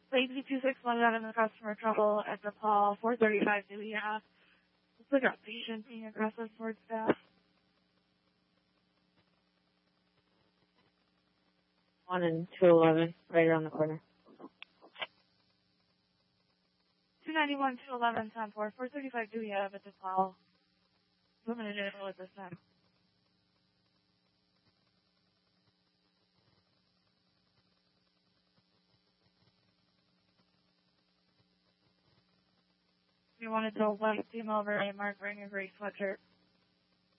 Lady 261 got in the customer trouble at the Paul 435 Dewey Ave. Looks like a patient being aggressive towards staff. 1 and 211, right around the corner. 291, 211, 10-4, 435 Dewey Ave at the Paul. Limited info at this time. We wanted to white team over a mark wearing a gray sweatshirt.